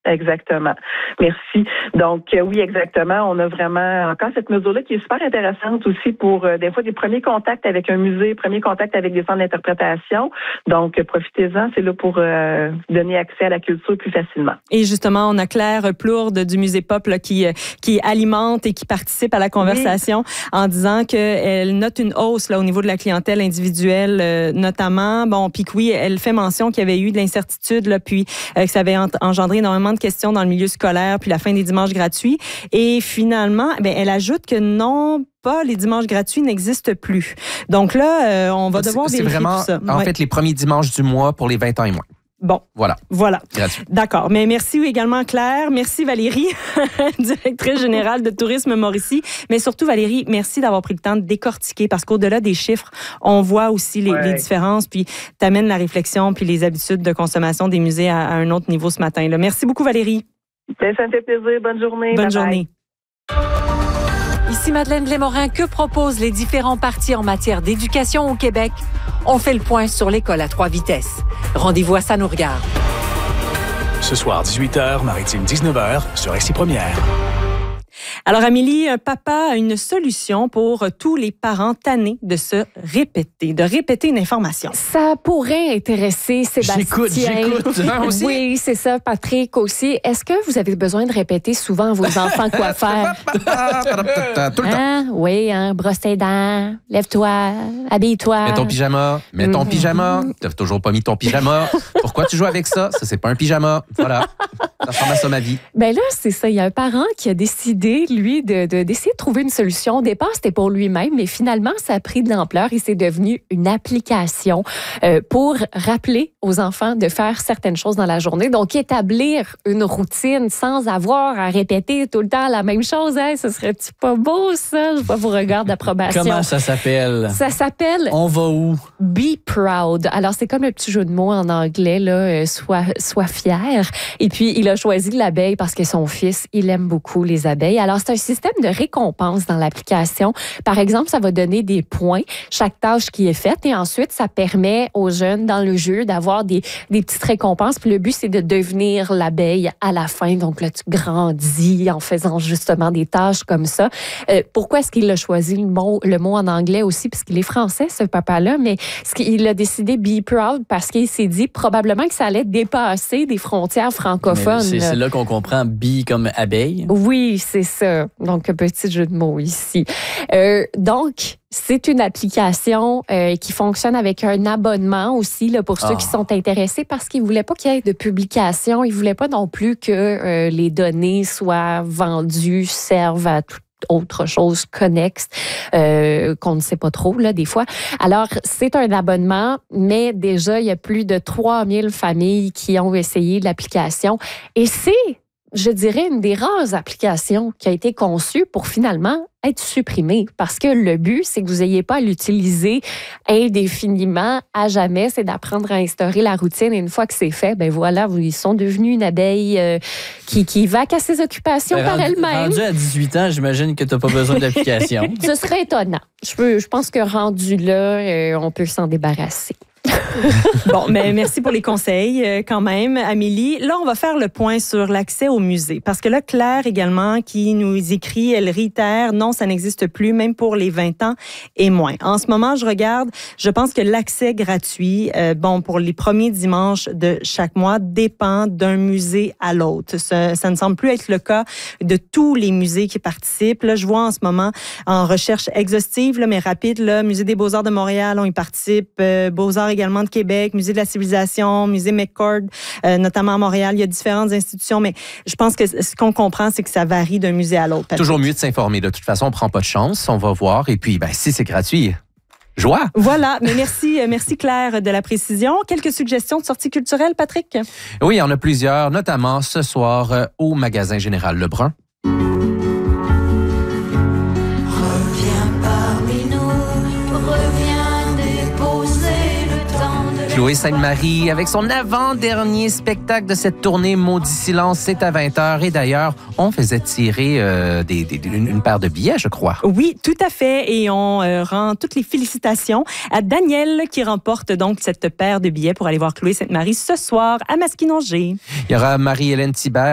Exactement. Merci. Donc, oui, exactement. On a vraiment encore cette mesure-là qui est super intéressante aussi pour des fois des premiers contacts avec un musée, premiers contacts avec des centres d'interprétation. Donc, profitez-en. C'est là pour donner accès à la culture plus facilement. Et justement, on a Claire Plourde du Musée Pop là, qui alimente et qui participe à la conversation en disant qu'elle note une hausse là, au niveau de la clientèle individuelle notamment. Bon, puis oui, elle fait mention qu'il y avait eu de l'incertitude là, puis que ça avait engendré énormément de questions dans le milieu scolaire, puis la fin des dimanches gratuits. Et finalement, elle ajoute que non, pas les dimanches gratuits n'existent plus. Donc là, on va devoir vérifier vraiment, tout ça. En fait, les premiers dimanches du mois pour les 20 ans et moins. Bon. Voilà. Gratuit. D'accord. Mais merci également Claire. Merci Valérie, directrice générale de Tourisme Mauricie. Mais surtout Valérie, merci d'avoir pris le temps de décortiquer parce qu'au-delà des chiffres, on voit aussi les différences puis t'amènes la réflexion puis les habitudes de consommation des musées à un autre niveau ce matin. Là. Merci beaucoup Valérie. Ça me fait plaisir. Bonne journée. Bonne journée. Ici Madeleine Blais-Morin, que proposent les différents partis en matière d'éducation au Québec? On fait le point sur l'école à 3 vitesses. Rendez-vous à Ça nous regarde. Ce soir, 18h, Maritime 19h, sur RCI Première. Alors, Amélie, un papa a une solution pour tous les parents tannés de répéter une information. Ça pourrait intéresser Sébastien. J'écoute. Aussi? Oui, c'est ça, Patrick aussi. Est-ce que vous avez besoin de répéter souvent à vos enfants quoi faire? Tout le temps. Oui, brosse tes dents, lève-toi, habille-toi. Mets ton pyjama. T'as toujours pas mis ton pyjama. Pourquoi tu joues avec ça? Ça, c'est pas un pyjama. Voilà. Ça ressemble à ça, ma vie. Ben là, c'est ça. Il y a un parent qui a décidé, lui, d'essayer de trouver une solution. Au départ, c'était pour lui-même, mais finalement, ça a pris de l'ampleur et c'est devenu une application pour rappeler aux enfants de faire certaines choses dans la journée. Donc, établir une routine sans avoir à répéter tout le temps la même chose. Hein? Ce serait-tu pas beau, ça? Je vois vos regards d'approbation. Comment ça s'appelle? Ça s'appelle... On va où? Be proud. Alors, c'est comme le petit jeu de mots en anglais, là, sois fier. Et puis, il a choisi l'abeille parce que son fils, il aime beaucoup les abeilles. Alors, c'est un système de récompense dans l'application. Par exemple, ça va donner des points, chaque tâche qui est faite, et ensuite, ça permet aux jeunes dans le jeu d'avoir des petites récompenses. Puis le but, c'est de devenir l'abeille à la fin. Donc là, tu grandis en faisant justement des tâches comme ça. Pourquoi est-ce qu'il a choisi le mot en anglais aussi? Parce qu'il est français, ce papa-là, mais il a décidé Be Proud parce qu'il s'est dit probablement que ça allait dépasser des frontières francophones. C'est là qu'on comprend Be comme abeille. Oui, c'est ça. Donc, un petit jeu de mots ici. Donc, c'est une application qui fonctionne avec un abonnement aussi là, pour ceux qui sont intéressés parce qu'ils ne voulaient pas qu'il y ait de publication. Ils ne voulaient pas non plus que les données soient vendues, servent à tout autre chose connexe qu'on ne sait pas trop, là, des fois. Alors, c'est un abonnement, mais déjà, il y a plus de 3000 familles qui ont essayé l'application. Et c'est, je dirais, une des rares applications qui a été conçue pour finalement être supprimée. Parce que le but, c'est que vous n'ayez pas à l'utiliser indéfiniment, à jamais. C'est d'apprendre à instaurer la routine. Et une fois que c'est fait, ben voilà, ils sont devenus une abeille qui vaque à ses occupations par elle-même. Rendu à 18 ans, j'imagine que tu n'as pas besoin d'application. Ce serait étonnant. Je pense que rendu là, on peut s'en débarrasser. Bon, mais merci pour les conseils quand même, Amélie. Là, on va faire le point sur l'accès au musée. Parce que là, Claire également, qui nous écrit, elle réitère, non, ça n'existe plus, même pour les 20 ans et moins. En ce moment, je pense que l'accès gratuit, pour les premiers dimanches de chaque mois, dépend d'un musée à l'autre. Ça ne semble plus être le cas de tous les musées qui participent. Là, je vois en ce moment, en recherche exhaustive, là, mais rapide, là, Musée des Beaux-Arts de Montréal, on y participe, Beaux-Arts également de Québec, Musée de la Civilisation, Musée McCord, notamment à Montréal. Il y a différentes institutions, mais je pense que ce qu'on comprend, c'est que ça varie d'un musée à l'autre. Patrick. Toujours mieux de s'informer. De toute façon, on prend pas de chance. On va voir. Et puis, si c'est gratuit, joie! Voilà. Mais merci Claire de la précision. Quelques suggestions de sorties culturelles, Patrick? Oui, il y en a plusieurs, notamment ce soir au Magasin Général Lebrun. Chloé Sainte-Marie avec son avant-dernier spectacle de cette tournée Maudit Silence, c'est à 20h. Et d'ailleurs, on faisait tirer une paire de billets, je crois. Oui, tout à fait. Et on rend toutes les félicitations à Daniel qui remporte donc cette paire de billets pour aller voir Chloé Sainte-Marie ce soir à Masquinongé. Il y aura Marie-Hélène Thibert